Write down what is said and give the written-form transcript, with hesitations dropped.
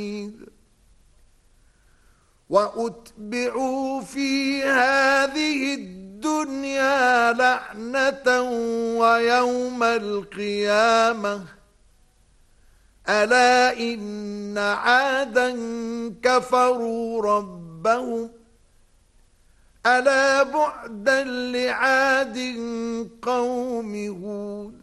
وأتبعوا في هذه الدنيا لعنة ويوم القيامة ألا إن عادا كفروا ربهم ألا بعدا لعاد قوم هود